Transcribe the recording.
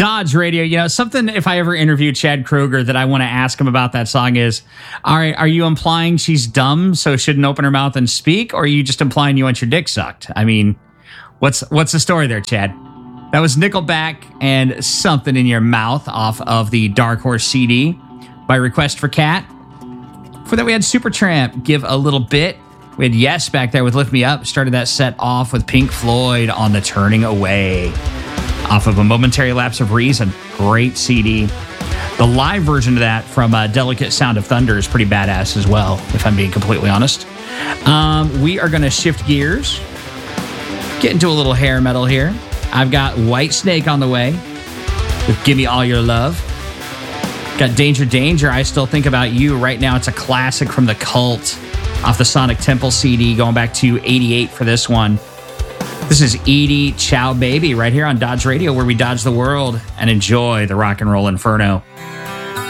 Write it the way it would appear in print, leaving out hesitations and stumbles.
Dodge Radio. You know, something if I ever interview Chad Kroeger that I want to ask him about that song is, all right, are you implying she's dumb so shouldn't open her mouth and speak? Or are you just implying you want your dick sucked? I mean, what's the story there, Chad? That was Nickelback and Something in Your Mouth off of the Dark Horse CD by Request for Cat. For that, we had Supertramp, Give a Little Bit. We had Yes back there with Lift Me Up. Started that set off with Pink Floyd on the Turning Away off of A Momentary Lapse of Reason. Great CD. The live version of that from Delicate Sound of Thunder is pretty badass as well, if I'm being completely honest. We are going to shift gears, get into a little hair metal here. I've got Whitesnake on the way with Give Me All Your Love. Got Danger Danger, I Still Think About You. Right now, it's a classic from The Cult off the Sonic Temple CD, going back to 88 for this one. This is Edie Ciao Baby right here on Dodge Radio, where we dodge the world and enjoy the rock and roll inferno.